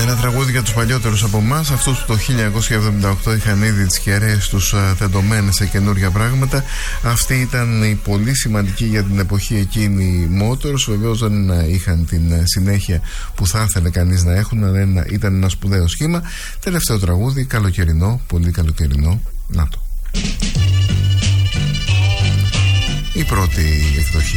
Ένα τραγούδι για τους παλιότερους από εμάς, αυτούς που το 1978 είχαν ήδη τις κεραίες τους τεντωμένες σε καινούργια πράγματα. Αυτή ήταν η πολύ σημαντική για την εποχή εκείνη Motors. Βεβαίως δεν είχαν την συνέχεια που θα ήθελε κανείς να έχουν, αλλά ήταν ένα σπουδαίο σχήμα. Τελευταίο τραγούδι, καλοκαιρινό, πολύ καλοκαιρινό. Να το. Η πρώτη εκδοχή.